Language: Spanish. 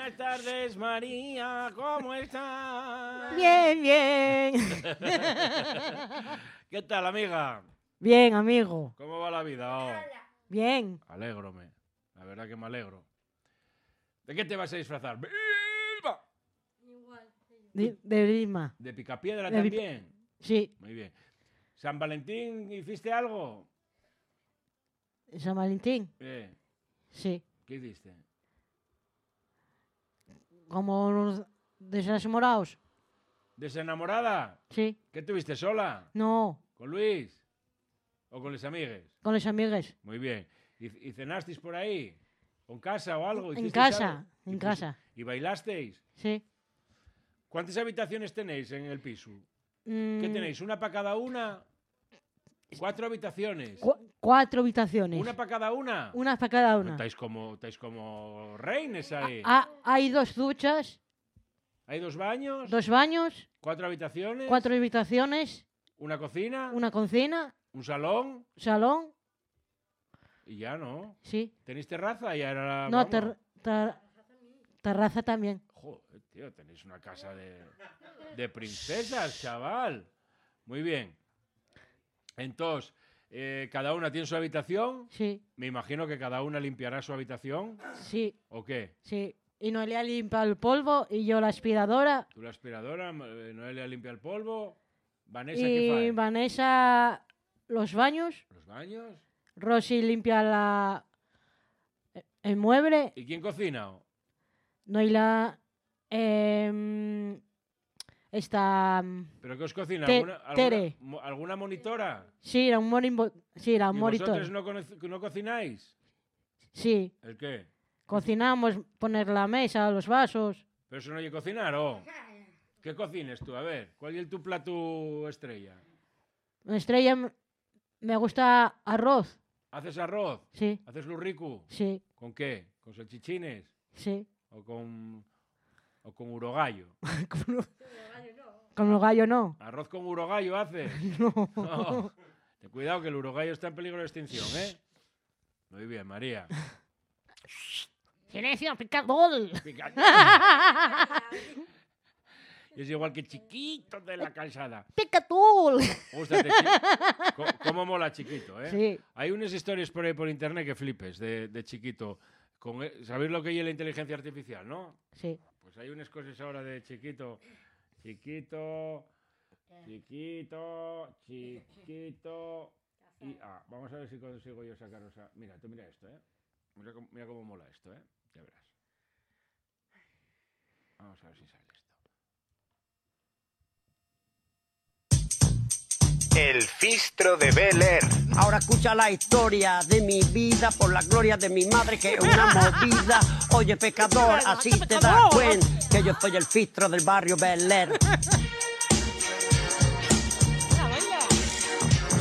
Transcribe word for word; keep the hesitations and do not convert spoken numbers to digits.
Buenas tardes, María, ¿cómo estás? Bien, bien. ¿Qué tal, amiga? Bien, amigo. ¿Cómo va la vida? Oh, Bien. alégrome, la verdad que me alegro. ¿De qué te vas a disfrazar? ¡Viva! De, de Lima. ¿De Picapiedra De pi- también? Sí. Muy bien. ¿San Valentín hiciste algo? San Valentín. Eh, Sí. ¿Qué hiciste? Como los desenamorados. ¿Desenamorada? Sí. ¿Qué tuviste, sola? No. ¿Con Luis? ¿O con los amigues? Con los amigos. Muy bien. ¿Y, y cenasteis por ahí? ¿O en casa o algo? En ¿Hicisteis casa. algo? En ¿Y pus- casa. ¿Y bailasteis? Sí. ¿Cuántas habitaciones tenéis en el piso? Mm, ¿Qué tenéis? ¿Una para cada una? ¿Cuatro habitaciones? cu- cuatro habitaciones. ¿Una para cada una? Una para cada una. Estáis como, estáis como reines ahí. Ah, hay dos duchas, ¿Hay dos baños? dos baños, ¿Cuatro habitaciones? cuatro habitaciones, ¿Una cocina? una cocina, ¿Un salón? salón. Y ya, ¿no? Sí. ¿Tenéis terraza? Ya era... No, vamos. ter- ter- terraza también. Joder, tío, tenéis una casa de, de princesas, chaval. Muy bien. Entonces, eh, ¿cada una tiene su habitación? Sí, Me imagino que cada una limpiará su habitación. sí, ¿O qué? sí. Y Noelia limpia el polvo y yo la aspiradora. Tú la aspiradora, eh, Noelia limpia el polvo. Vanessa, ¿qué Y fae? Vanessa los baños. ¿Los baños? Rosy limpia la, el mueble. ¿Y quién cocina? Noelia em, está... ¿Pero qué os cocina? Te- ¿Alguna, alguna, Tere. mo- alguna monitora? Sí, era un monitor. Sí, era un ¿Y monitor. vosotros no, cono- no cocináis? Sí, ¿El qué? cocinamos, poner la mesa, los vasos. ¿Pero eso no hay que cocinar, o? ¿Qué cocines tú? A ver, ¿cuál es tu plato estrella? En Estrella m- me gusta arroz. ¿Haces arroz? Sí, ¿Haces lurrico? sí, ¿Con qué? ¿Con salchichines? sí. ¿O con, o con urogallo? Con lo- Con los gallos no. ¿Arroz con urogallo haces? No. No. Ten cuidado que el urogallo está en peligro de extinción, ¿eh? Muy bien, María. Silencio, picador. Es igual que Chiquito de la Calzada. Picador. Gústate, chi- Co- ¿Cómo mola Chiquito, eh? Sí. Hay unas historias por ahí por internet que flipes de, de Chiquito. Con, e- ¿Sabéis lo que es la inteligencia artificial, no? Sí. Pues hay unas cosas ahora de Chiquito. Chiquito, Chiquito, Chiquito. Y, ah, vamos a ver si consigo yo sacaros a... Mira, tú mira esto, ¿eh? Mira cómo, mira cómo mola esto, ¿eh? Ya verás. Vamos a ver si sale esto. El Fistro de Bel Air. Ahora escucha la historia de mi vida por la gloria de mi madre que es una movida. Oye pecador, así te das cuenta que yo soy el Fistro del barrio Bel Air.